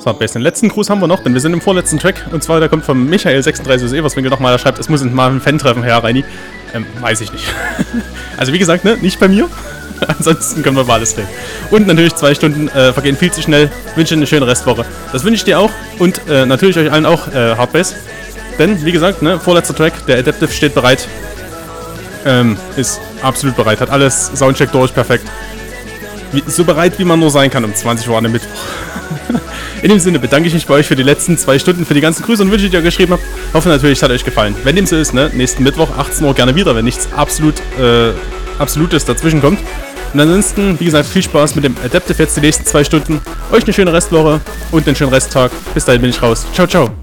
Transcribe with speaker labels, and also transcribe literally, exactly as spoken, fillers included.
Speaker 1: So, Base. Den letzten Gruß haben wir noch, denn wir sind im vorletzten Track. Und zwar, der kommt von Michael sechsunddreißig S E, was mir nochmal, der schreibt, es muss mal ein Fan-Treffen her, Reini. Ähm, weiß ich nicht. Also wie gesagt, ne, nicht bei mir. Ansonsten können wir über alles reden. Und natürlich zwei Stunden äh, vergehen viel zu schnell. Ich wünsche eine schöne Restwoche. Das wünsche ich dir auch. Und äh, natürlich euch allen auch äh, Hardbase. Denn, wie gesagt, ne, vorletzter Track, der Adaptive steht bereit. Ähm, ist absolut bereit. Hat alles Soundcheck durch, perfekt. Wie, so bereit, wie man nur sein kann um zwanzig Uhr an dem Mittwoch. In dem Sinne bedanke ich mich bei euch für die letzten zwei Stunden, für die ganzen Grüße und Wünsche, die ihr geschrieben habt. Hoffe natürlich, es hat euch gefallen. Wenn dem so ist, ne, nächsten Mittwoch, achtzehn Uhr gerne wieder, wenn nichts absolut, äh, Absolutes dazwischen kommt. Und ansonsten, wie gesagt, viel Spaß mit dem Adaptive jetzt die nächsten zwei Stunden. Euch eine schöne Restwoche und einen schönen Resttag. Bis dahin bin ich raus. Ciao, ciao.